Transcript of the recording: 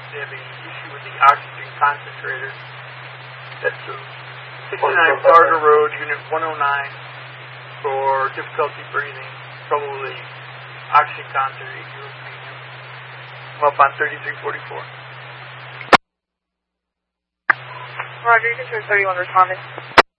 they have an issue with the oxygen concentrator. That's 69 Barger Road, Unit 109, for difficulty breathing, trouble with the oxygen concentrator. I'm up on 3344. Roger, you can turn 31 responding.